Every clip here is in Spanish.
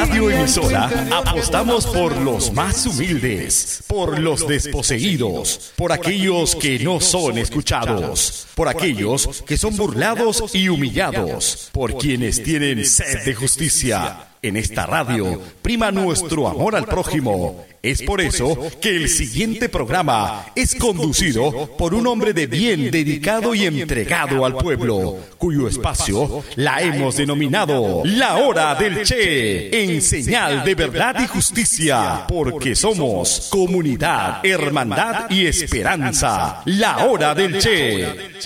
radioemisora apostamos por los más humildes, por los desposeídos, por aquellos que no son escuchados, por aquellos que son burlados y humillados, por quienes tienen sed de justicia. En esta radio prima nuestro amor al prójimo. Es por eso que el siguiente programa es conducido por un hombre de bien dedicado y entregado al pueblo, cuyo espacio la hemos denominado La Hora del Che, en señal de verdad y justicia, porque somos comunidad, hermandad y esperanza. La Hora del Che.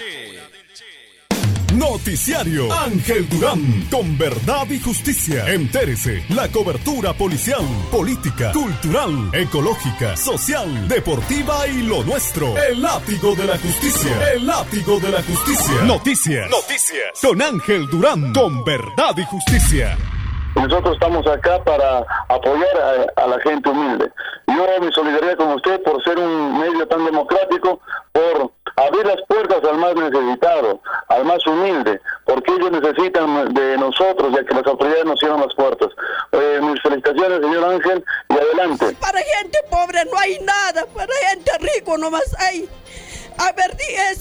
Noticiario Ángel Durán, con verdad y justicia. Entérese, la cobertura policial, política, cultural, ecológica, social, deportiva y lo nuestro. El látigo de la justicia. El látigo de la justicia. Noticias. Con Ángel Durán, con verdad y justicia. Nosotros estamos acá para apoyar a la gente humilde. Yo mi solidaridad con usted por ser un medio tan democrático, por abrir las puertas al más necesitado, al más humilde, porque ellos necesitan de nosotros, ya que las autoridades nos cierran las puertas. Mis felicitaciones, señor Ángel, y adelante. Para gente pobre no hay nada, para gente rico nomás hay. A ver,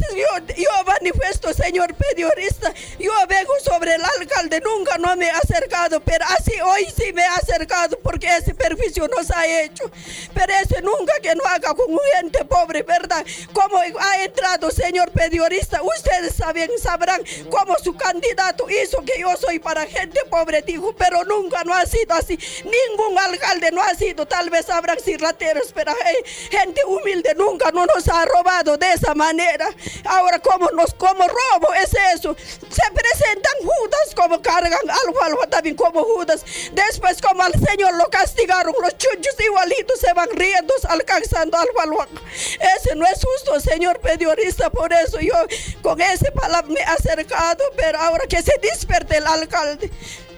yo manifiesto, señor periodista, yo vengo sobre el alcalde, nunca no me he acercado, pero así hoy sí me he acercado porque ese perjuicio nos ha hecho. Pero ese nunca que no haga con gente pobre, ¿verdad? Como ha entrado, señor periodista, ustedes sabrán cómo su candidato hizo que yo soy para gente pobre, dijo, pero nunca no ha sido así. Ningún alcalde no ha sido, tal vez habrán sido rateros, pero gente humilde nunca no nos ha robado de esa manera. Ahora como robo es eso. Se presentan Judas, como cargan algo también como Judas. Después como al Señor lo castigaron, los chunchos igualitos se van riendo, alcanzando algo. Ese no es justo, señor periodista. Por eso yo con ese palabra me he acercado, pero ahora que se despierte el alcalde.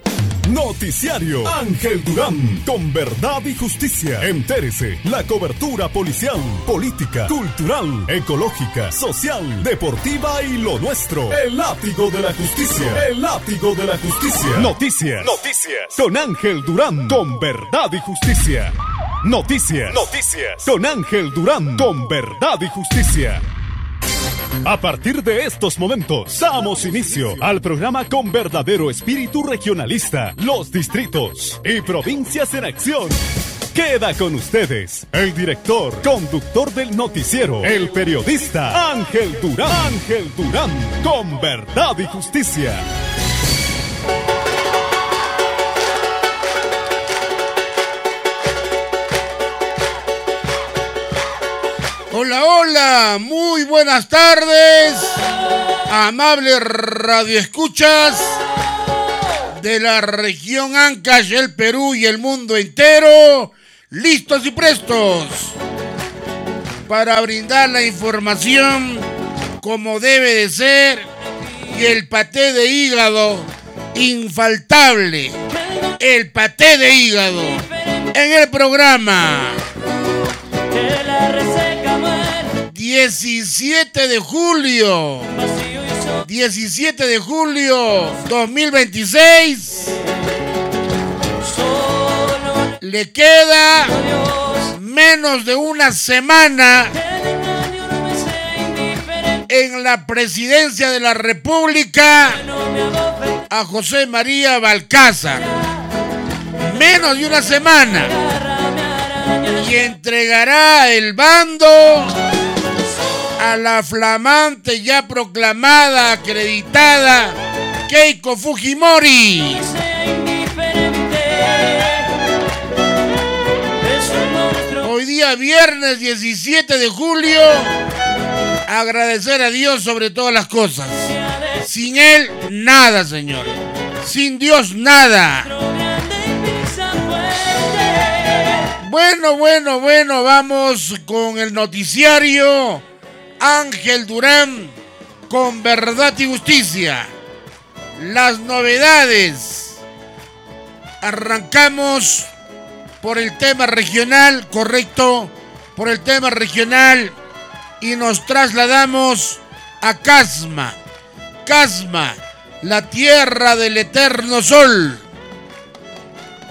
Noticiario Ángel Durán, con verdad y justicia. Entérese, la cobertura policial, política, cultural, ecológica, social, deportiva y lo nuestro. El látigo de la justicia. El látigo de la justicia. Noticias. Con Ángel Durán, con verdad y justicia. Noticias. Con Ángel Durán, con verdad y justicia. A partir de estos momentos, damos inicio al programa con verdadero espíritu regionalista, los distritos y provincias en acción. Queda con ustedes el director, conductor del noticiero, el periodista Ángel Durán. Ángel Durán, con verdad y justicia. Hola, muy buenas tardes, amables radioescuchas de la región Ancash, el Perú y el mundo entero, listos y prestos para brindar la información como debe de ser y el paté de hígado infaltable, el paté de hígado en el programa 17 de julio 2026. Le queda menos de una semana en la presidencia de la República a José María Balcázar. Menos de una semana. Y entregará el bando a la flamante, ya proclamada, acreditada Keiko Fujimori. Hoy día viernes 17 de julio, agradecer a Dios sobre todas las cosas. Sin Él, nada, señor. Sin Dios, nada. Bueno, vamos con el noticiario Ángel Durán, con verdad y justicia. Las novedades. Arrancamos por el tema regional, correcto, por el tema regional, y nos trasladamos a Casma. Casma, la tierra del eterno sol.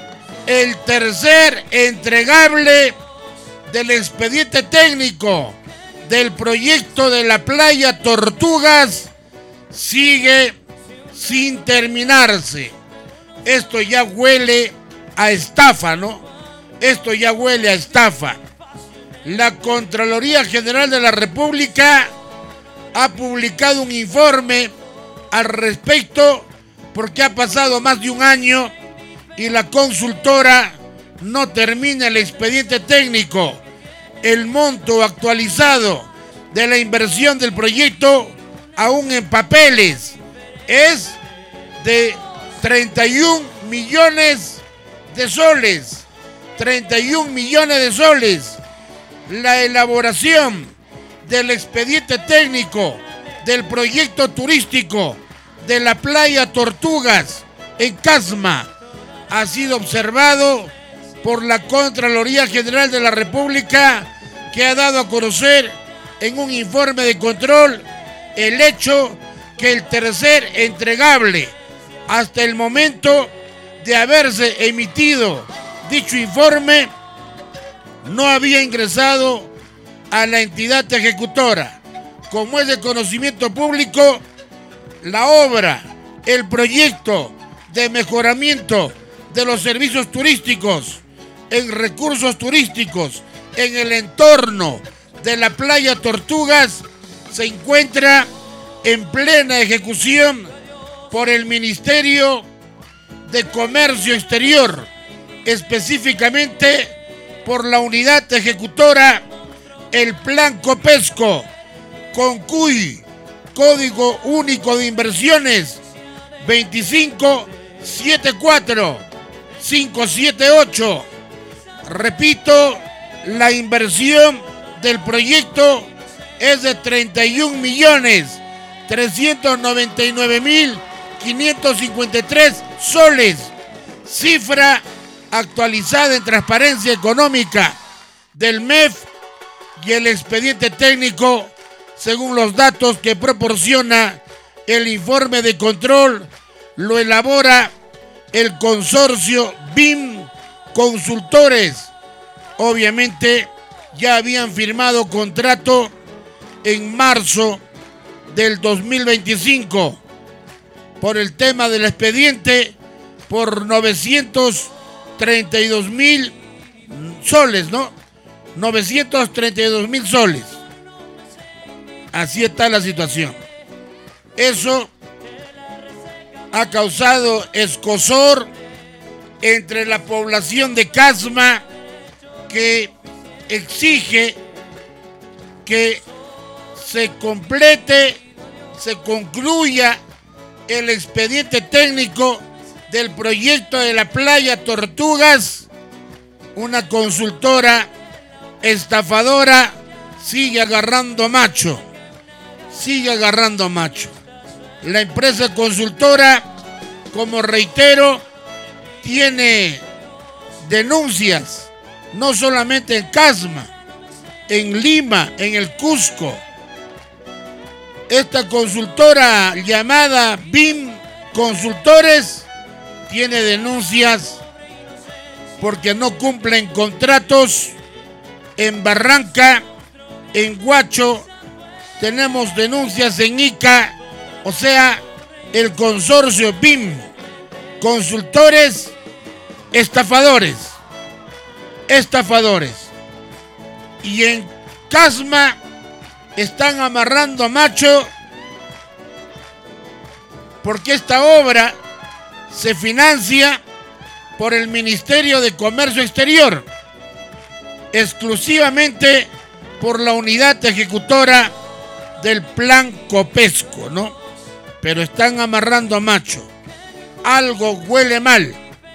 el tercer entregable del expediente técnico del proyecto de la playa Tortugas sigue sin terminarse. Esto ya huele a estafa, ¿no? Esto ya huele a estafa. La Contraloría General de la República ha publicado un informe al respecto porque ha pasado más de un año y la consultora no termina el expediente técnico. El monto actualizado de la inversión del proyecto, aún en papeles, es de 31 millones de soles. 31 millones de soles. La elaboración del expediente técnico del proyecto turístico de la playa Tortugas en Casma ha sido observado por la Contraloría General de la República, que ha dado a conocer en un informe de control el hecho que el tercer entregable hasta el momento de haberse emitido dicho informe no había ingresado a la entidad ejecutora. Como es de conocimiento público, la obra, el proyecto de mejoramiento de los servicios turísticos en recursos turísticos en el entorno de la playa Tortugas se encuentra en plena ejecución por el Ministerio de Comercio Exterior, específicamente por la unidad ejecutora el Plan Copesco, con cuyo Código Único de Inversiones 2574578. Repito, la inversión del proyecto es de 31.399.553 soles, cifra actualizada en Transparencia Económica del MEF, y el expediente técnico, según los datos que proporciona el informe de control, lo elabora el consorcio BIM Consultores. Obviamente ya habían firmado contrato en marzo del 2025 por el tema del expediente por 932.000 soles, ¿no? 932.000 soles. Así está la situación. Eso ha causado escozor entre la población de Casma, que exige que se complete, se concluya el expediente técnico del proyecto de la playa Tortugas. Una consultora estafadora sigue agarrando macho. La empresa consultora, como reitero, tiene denuncias no solamente en Casma, en Lima, en el Cusco. Esta consultora llamada BIM Consultores tiene denuncias porque no cumplen contratos en Barranca, en Huacho. Tenemos denuncias en Ica, o sea, el consorcio BIM Consultores, estafadores. Y en Casma están amarrando a macho porque esta obra se financia por el Ministerio de Comercio Exterior, exclusivamente por la unidad ejecutora del Plan Copesco, ¿no? Pero están amarrando a macho. Algo huele mal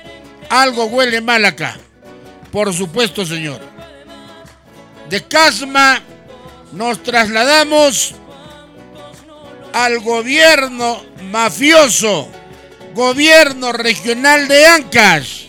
acá. Por supuesto, señor. De Casma nos trasladamos al gobierno mafioso, gobierno regional de Ancash.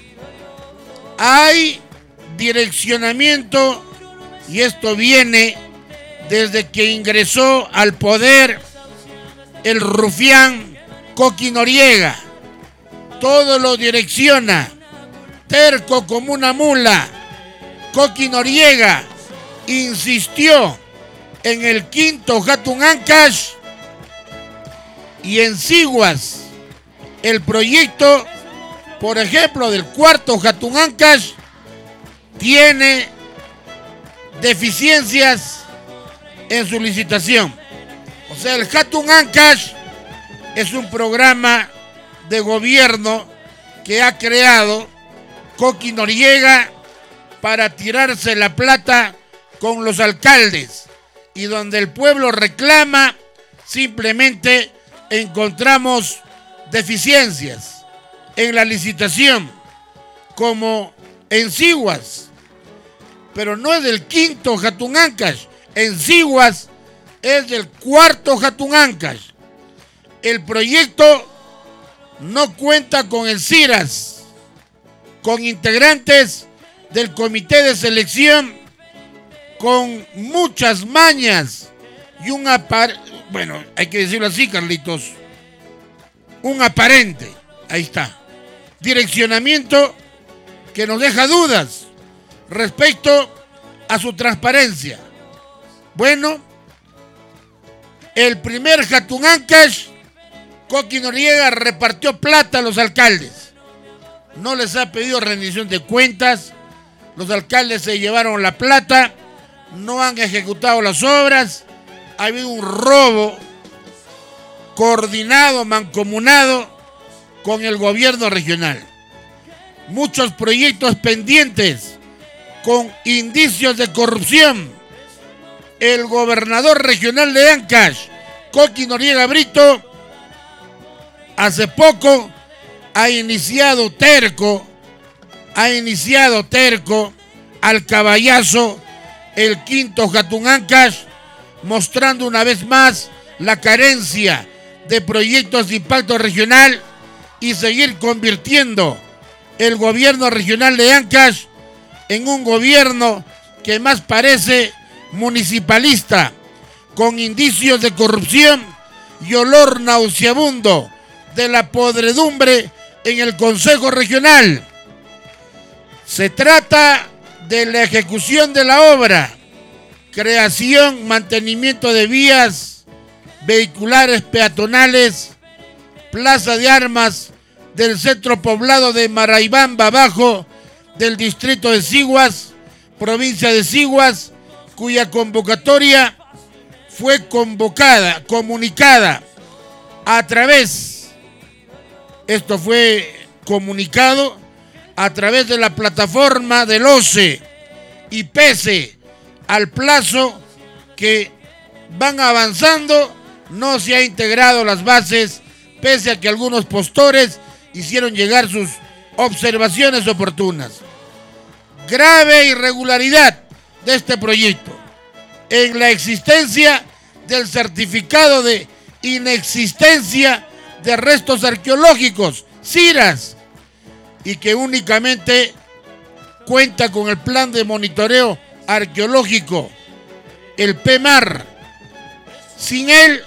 Hay direccionamiento, y esto viene desde que ingresó al poder el rufián Coqui Noriega. Todo lo direcciona terco como una mula, Coqui Noriega insistió en el quinto Hatun Ancash, y en Siguas el proyecto, por ejemplo, del cuarto Hatun Ancash tiene deficiencias en su licitación. O sea, el Hatun Ancash es un programa de gobierno que ha creado Coqui Noriega para tirarse la plata con los alcaldes, y donde el pueblo reclama, simplemente encontramos deficiencias en la licitación, como en Siguas, pero no es del quinto Hatun Ancash, en Siguas es del cuarto Hatun Ancash. El proyecto no cuenta con el CIRAS, con integrantes del comité de selección con muchas mañas y bueno, hay que decirlo así, Carlitos, un aparente, ahí está, direccionamiento que nos deja dudas respecto a su transparencia. Bueno, el primer Hatun Ancash, Coqui Noriega repartió plata a los alcaldes. No les ha pedido rendición de cuentas. Los alcaldes se llevaron la plata, no han ejecutado las obras. Ha habido un robo coordinado, mancomunado con el gobierno regional. Muchos proyectos pendientes con indicios de corrupción. El gobernador regional de Ancash, Coqui Noriega Brito, hace poco ha iniciado terco al caballazo el quinto Hatun Ancash, mostrando una vez más la carencia de proyectos de impacto regional y seguir convirtiendo el gobierno regional de Ancash en un gobierno que más parece municipalista, con indicios de corrupción y olor nauseabundo de la podredumbre en el Consejo Regional. Se trata de la ejecución de la obra, creación, mantenimiento de vías vehiculares peatonales, plaza de armas del centro poblado de Maraibamba Bajo del distrito de Siguas, provincia de Siguas, cuya convocatoria fue comunicada a través de la plataforma del OCE, y pese al plazo que van avanzando, no se ha integrado las bases, pese a que algunos postores hicieron llegar sus observaciones oportunas. Grave irregularidad de este proyecto en la existencia del certificado de inexistencia de restos arqueológicos, CIRAS, y que únicamente cuenta con el plan de monitoreo arqueológico, el PEMAR. Sin él,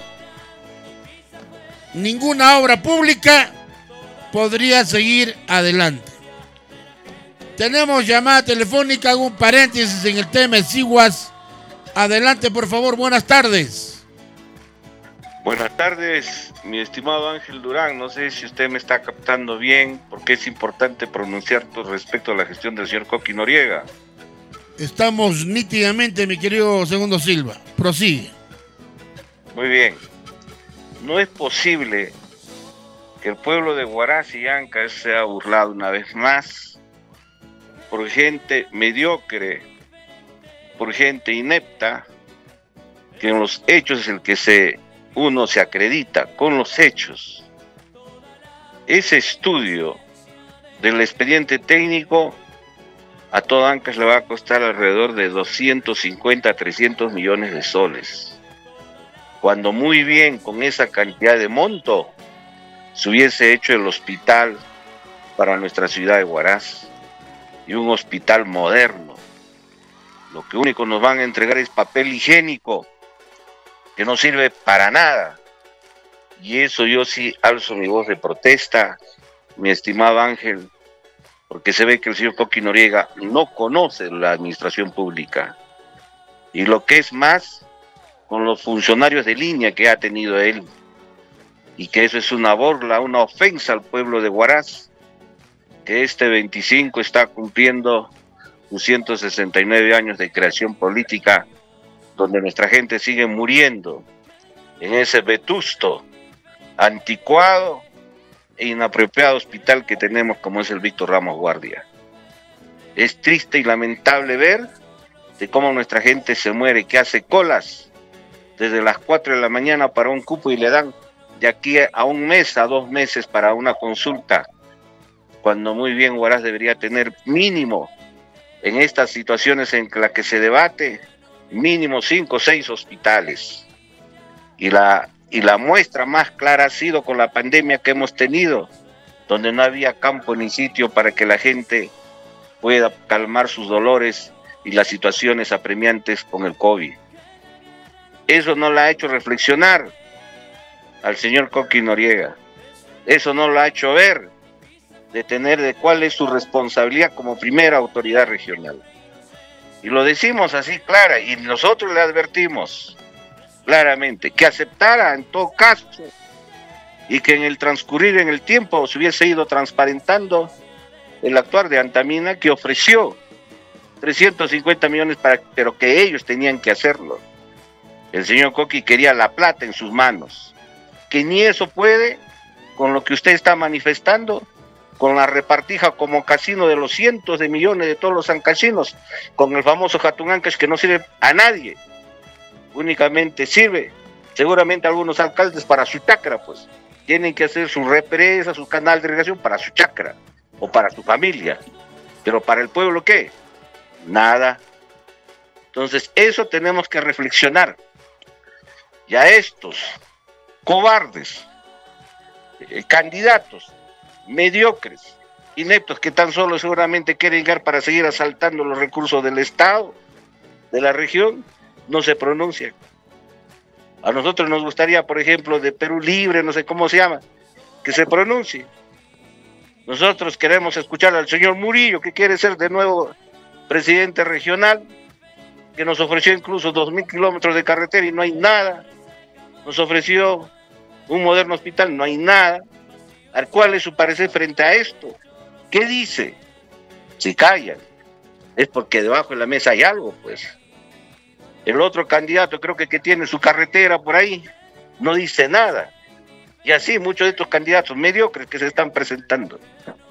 ninguna obra pública podría seguir adelante. Tenemos llamada telefónica, hago un paréntesis en el tema de Siguas. Adelante, por favor, buenas tardes. Buenas tardes, mi estimado Ángel Durán. No sé si usted me está captando bien, porque es importante pronunciar respecto a la gestión del señor Coqui Noriega. Estamos nítidamente, mi querido Segundo Silva. Prosigue. Muy bien. No es posible que el pueblo de Huaraz y Ancash sea burlado una vez más por gente mediocre, por gente inepta, que en los hechos es el que uno se acredita con los hechos. Ese estudio del expediente técnico a todo Ancash le va a costar alrededor de 250 a 300 millones de soles, cuando muy bien con esa cantidad de monto se hubiese hecho el hospital para nuestra ciudad de Huaraz, y un hospital moderno. Lo que único nos van a entregar es papel higiénico, que no sirve para nada. Y eso yo sí alzo mi voz de protesta, mi estimado Ángel, porque se ve que el señor Coqui Noriega no conoce la administración pública. Y lo que es más, con los funcionarios de línea que ha tenido él, y que eso es una burla, una ofensa al pueblo de Huaraz, que este 25 está cumpliendo sus 169 años de creación política, donde nuestra gente sigue muriendo en ese vetusto, anticuado e inapropiado hospital que tenemos, como es el Víctor Ramos Guardia. Es triste y lamentable ver de cómo nuestra gente se muere, que hace colas desde las 4 de la mañana para un cupo y le dan de aquí a un mes, a 2 meses para una consulta, cuando muy bien Huaraz debería tener mínimo, en estas situaciones en las que se debate, mínimo 5 o 6 hospitales. Y la muestra más clara ha sido con la pandemia que hemos tenido, donde no había campo ni sitio para que la gente pueda calmar sus dolores y las situaciones apremiantes con el COVID. Eso no la ha hecho reflexionar al señor Coqui Noriega. Eso no lo ha hecho ver, de tener de cuál es su responsabilidad como primera autoridad regional. Y lo decimos así clara, y nosotros le advertimos claramente que aceptara en todo caso, y que en el transcurrir en el tiempo se hubiese ido transparentando el actuar de Antamina, que ofreció 350 millones pero que ellos tenían que hacerlo. El señor Coqui quería la plata en sus manos, que ni eso puede con lo que usted está manifestando, con la repartija como casino de los cientos de millones de todos los ancachinos, con el famoso Jatun Ancash, que no sirve a nadie, únicamente sirve seguramente a algunos alcaldes para su chacra, pues tienen que hacer su represa, su canal de irrigación para su chacra o para su familia, pero para el pueblo, ¿qué? Nada. Entonces eso tenemos que reflexionar. Y a estos cobardes, candidatos mediocres, ineptos, que tan solo seguramente quieren llegar para seguir asaltando los recursos del Estado, de la región, no se pronuncian. A nosotros nos gustaría, por ejemplo, de Perú Libre, no sé cómo se llama, que se pronuncie. Nosotros queremos escuchar al señor Murillo, que quiere ser de nuevo presidente regional, que nos ofreció incluso 2.000 kilómetros de carretera y no hay nada. Nos ofreció un moderno hospital, no hay nada. ¿Cuál es su parecer frente a esto? ¿Qué dice? Si callan, es porque debajo de la mesa hay algo, pues. El otro candidato, creo que tiene su carretera por ahí, no dice nada. Y así muchos de estos candidatos mediocres que se están presentando.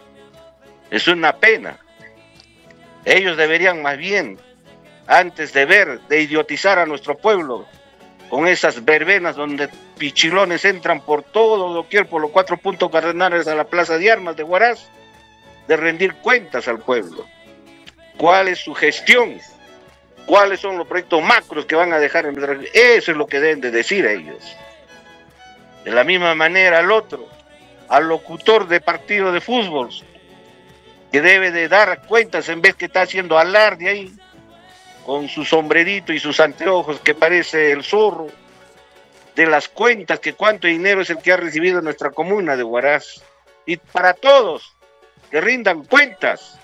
Es una pena. Ellos deberían más bien, antes de idiotizar a nuestro pueblo, con esas verbenas donde pichilones entran por todo doquier, por los 4 puntos cardinales a la plaza de armas de Huaraz, de rendir cuentas al pueblo. ¿Cuál es su gestión? ¿Cuáles son los proyectos macros que van a dejar en nuestra región? Eso es lo que deben de decir a ellos. De la misma manera al otro, al locutor de partido de fútbol, que debe de dar cuentas en vez que está haciendo alarde ahí, con su sombrerito y sus anteojos que parece el zorro, de las cuentas, que cuánto dinero es el que ha recibido nuestra comuna de Huaraz. Y para todos, que rindan cuentas,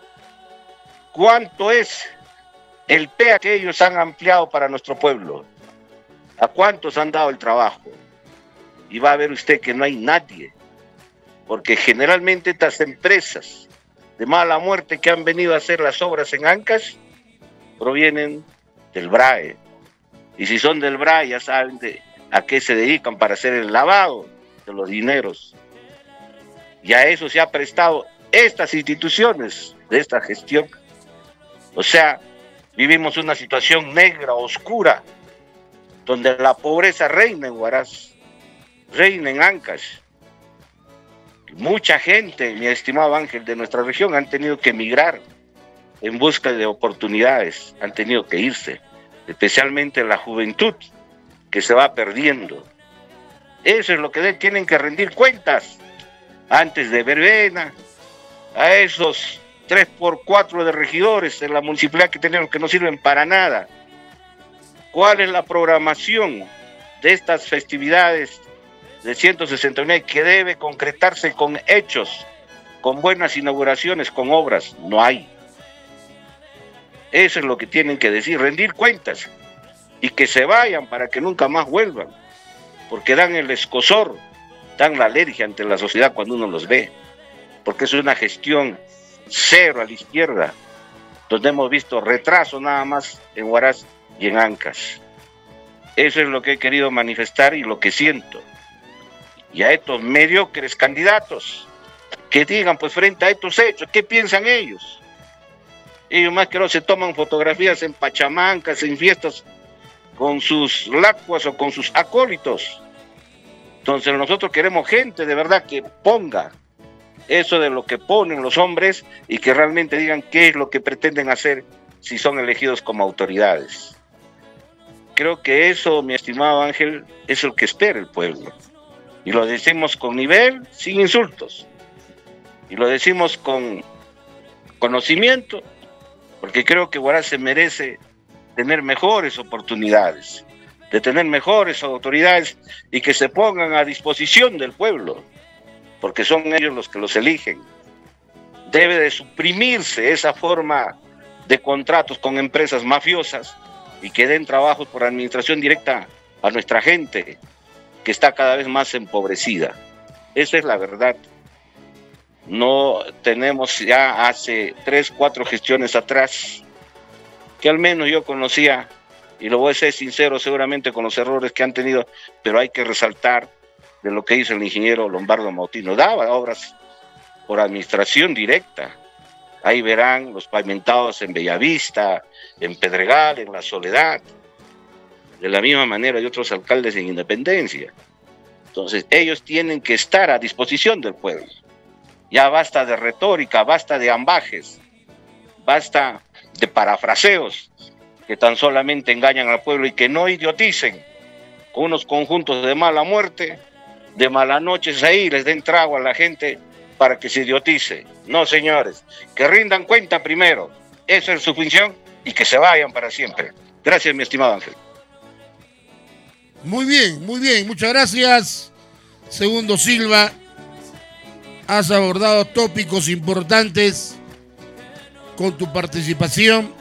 cuánto es el PEA que ellos han ampliado para nuestro pueblo, a cuántos han dado el trabajo. Y va a ver usted que no hay nadie, porque generalmente estas empresas de mala muerte que han venido a hacer las obras en Ancash provienen del BRAE, y si son del BRAE ya saben a qué se dedican para hacer el lavado de los dineros, y a eso se ha prestado estas instituciones de esta gestión. O sea, vivimos una situación negra, oscura, donde la pobreza reina en Huaraz, reina en Ancash. Mucha gente, mi estimado Ángel, de nuestra región han tenido que emigrar en busca de oportunidades, han tenido que irse, especialmente la juventud que se va perdiendo. Eso es lo que tienen que rendir cuentas antes de verbena a esos 3x4 de regidores en la municipalidad que tenemos, que no sirven para nada. ¿Cuál es la programación de estas festividades de 169 que debe concretarse con hechos con buenas inauguraciones, con obras, no hay. Eso es lo que tienen que decir, rendir cuentas y que se vayan para que nunca más vuelvan, porque dan el escozor, dan la alergia ante la sociedad cuando uno los ve, porque es una gestión cero a la izquierda, donde hemos visto retraso nada más en Huaraz y en Ancash. Eso es lo que he querido manifestar y lo que siento. Y a estos mediocres candidatos que digan pues frente a estos hechos, ¿qué piensan ellos? Ellos más que no se toman fotografías en pachamancas, en fiestas con sus lacuas o con sus acólitos. Entonces nosotros queremos gente de verdad que ponga eso de lo que ponen los hombres y que realmente digan qué es lo que pretenden hacer si son elegidos como autoridades. Creo que eso, mi estimado Ángel, es lo que espera el pueblo. Y lo decimos con nivel, sin insultos. Y lo decimos con conocimiento, porque creo que Huaraz se merece tener mejores oportunidades, de tener mejores autoridades y que se pongan a disposición del pueblo, porque son ellos los que los eligen. Debe de suprimirse esa forma de contratos con empresas mafiosas y que den trabajos por administración directa a nuestra gente, que está cada vez más empobrecida. Esa es la verdad. No tenemos ya hace 3, 4 gestiones atrás, que al menos yo conocía, y lo voy a ser sincero seguramente con los errores que han tenido, pero hay que resaltar de lo que hizo el ingeniero Lombardo Mautino. Daba obras por administración directa. Ahí verán los pavimentados en Bellavista, en Pedregal, en La Soledad, de la misma manera de otros alcaldes en Independencia. Entonces ellos tienen que estar a disposición del pueblo. Ya basta de retórica, basta de ambajes, basta de parafraseos que tan solamente engañan al pueblo y que no idioticen con unos conjuntos de mala muerte, de malas noches ahí, les den trago a la gente para que se idiotice. No, señores, que rindan cuenta primero, esa es su función, y que se vayan para siempre. Gracias, mi estimado Ángel. Muy bien, muchas gracias, Segundo Silva. Has abordado tópicos importantes con tu participación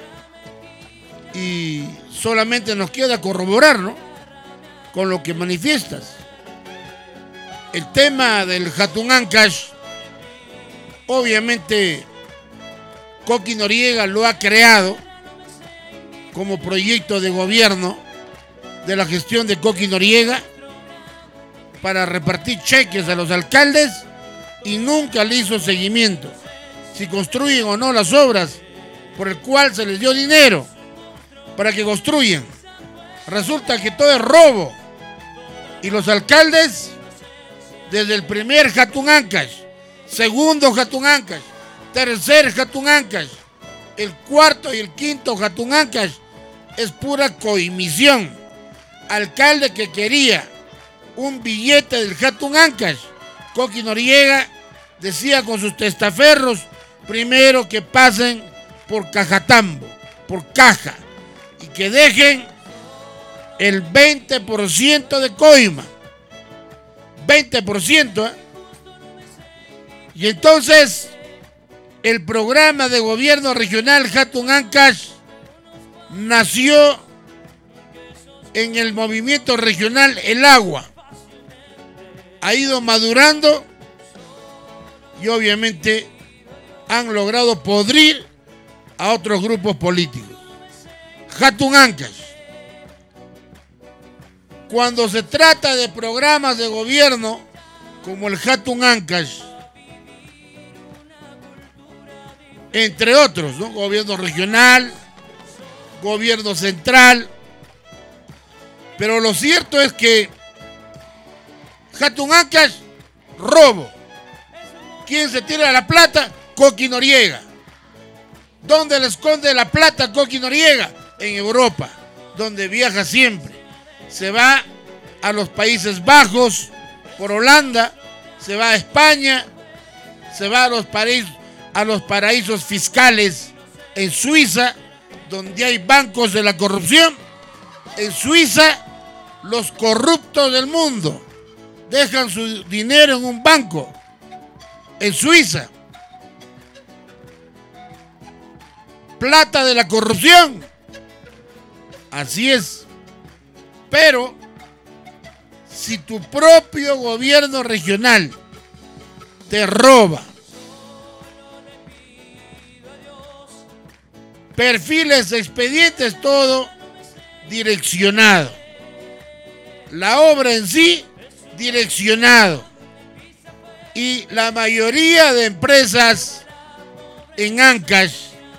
y solamente nos queda corroborar, ¿no?, con lo que manifiestas. El tema del Jatun Ancash, obviamente Coqui Noriega lo ha creado como proyecto de gobierno de la gestión de Coqui Noriega para repartir cheques a los alcaldes y nunca le hizo seguimiento si construyen o no las obras por el cual se les dio dinero para que construyan. Resulta que todo es robo y los alcaldes, desde el primer Jatun Ancash, segundo Jatun Ancash, tercer Jatun Ancash, el cuarto y el quinto Jatun Ancash, es pura coimisión. Alcalde que quería un billete del Jatun Ancash, Coqui Noriega decía con sus testaferros, primero que pasen por Cajatambo, por caja, y que dejen el 20% de coima. 20%, ¿eh? Y entonces el programa de gobierno regional Jatun Ancash nació en el movimiento regional El Agua. Ha ido madurando y obviamente han logrado podrir a otros grupos políticos. Jatun Ancash, cuando se trata de programas de gobierno como el Jatun Ancash, entre otros, ¿no?, gobierno regional, gobierno central, pero lo cierto es que Jatun Ancash, robo. ¿Quién se tira la plata? Coqui Noriega. ¿Dónde le esconde la plata Coqui Noriega? En Europa, donde viaja siempre. Se va a los Países Bajos, por Holanda, se va a España, se va a los paraísos fiscales en Suiza, donde hay bancos de la corrupción. En Suiza, los corruptos del mundo dejan su dinero en un banco en Suiza plata de la corrupción. Así es. Pero si tu propio gobierno regional te roba perfiles, expedientes, todo direccionado, la obra en sí direccionado, y la mayoría de empresas en Ancash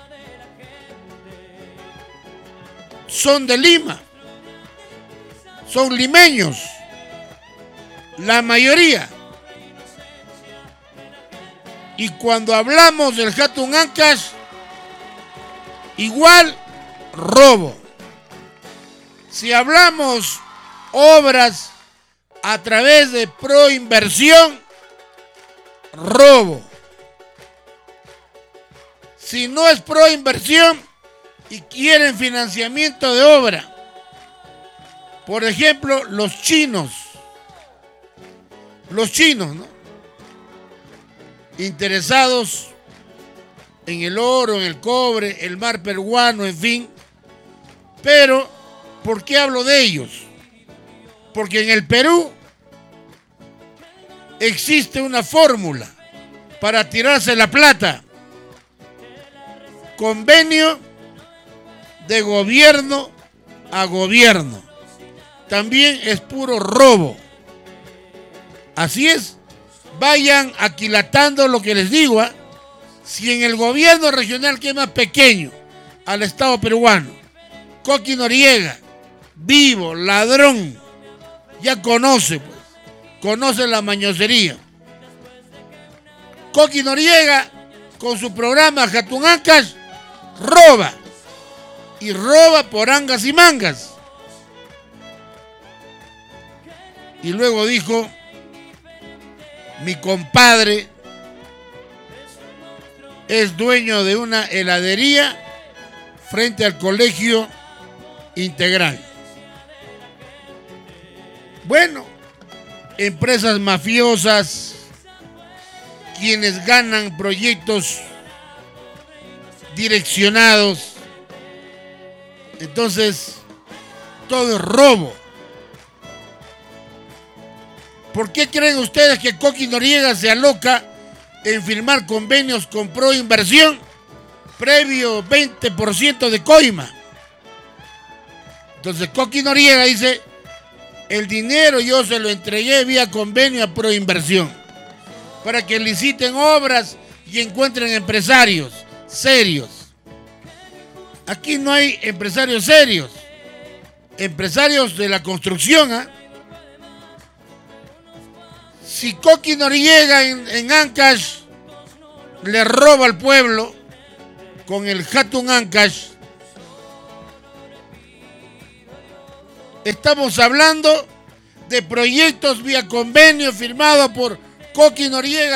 son de Lima, son limeños, la mayoría. Y cuando hablamos del Hatun Ancash, igual robo. Si hablamos obras a través de Proinversión, robo. Si no es Proinversión y quieren financiamiento de obra, por ejemplo, los chinos, ¿no? Interesados en el oro, en el cobre, el mar peruano, en fin. Pero, ¿por qué hablo de ellos? Porque en el Perú existe una fórmula para tirarse la plata. Convenio de gobierno a gobierno. También es puro robo. Así es. Vayan aquilatando lo que les digo. Si en el gobierno regional, que es más pequeño al Estado peruano, Coqui Noriega, vivo, ladrón, ya conoce, pues, conoce la mañosería. Coqui Noriega, con su programa Hatun Ancash, roba. Y roba por angas y mangas. Y luego dijo: mi compadre es dueño de una heladería frente al Colegio Integral. Bueno, empresas mafiosas, quienes ganan proyectos direccionados. Entonces, todo es robo. ¿Por qué creen ustedes que Coqui Noriega se aloca en firmar convenios con Proinversión previo 20% de coima? Entonces Coqui Noriega dice: el dinero yo se lo entregué vía convenio a Proinversión para que liciten obras y encuentren empresarios serios. Aquí no hay empresarios serios, empresarios de la construcción, ¿eh? Si Coqui Noriega en Ancash le roba al pueblo con el Hatun Ancash, estamos hablando de proyectos vía convenio firmado por Coqui Noriega